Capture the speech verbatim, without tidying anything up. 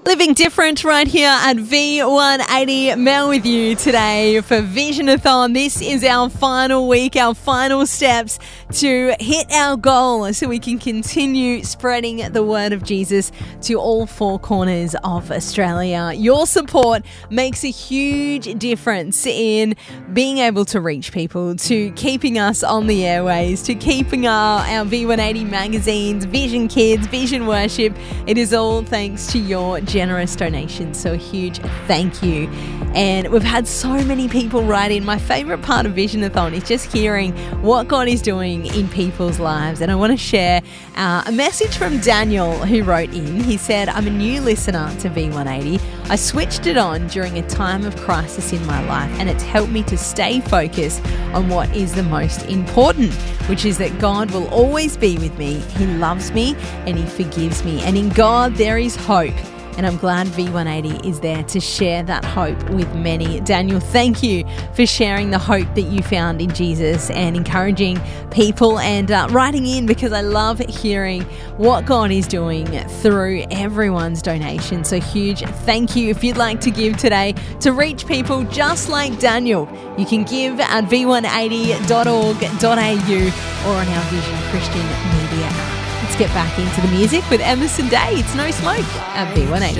Living different right here at V one eighty. Mel with you today for Visionathon. This is our final week, our final steps to hit our goal so we can continue spreading the word of Jesus to all four corners of Australia. Your support makes a huge difference in being able to reach people, to keeping us on the airways, to keeping our, our V one eighty magazines, Vision Kids, Vision Worship. It is all thanks to your generous donations, so a huge thank you. And we've had so many people write in. My favourite part of Visionathon is just hearing what God is doing in people's lives, and I want to share uh, a message from Daniel who wrote in. He said, I'm a new listener to V one eighty. I switched it on during a time of crisis in my life, and it's helped me to stay focused on what is the most important, which is that God will always be with me. He loves me and He forgives me, and in God there is hope. And I'm glad V one eighty is there to share that hope with many. Daniel, thank you for sharing the hope that you found in Jesus and encouraging people and uh, writing in, because I love hearing what God is doing through everyone's donation. So huge thank you. If you'd like to give today to reach people just like Daniel, you can give at v one eighty dot org dot a u or on our Vision Christian Media app. Let's get back into the music with Emerson Day. It's No Smoke at V one eighty.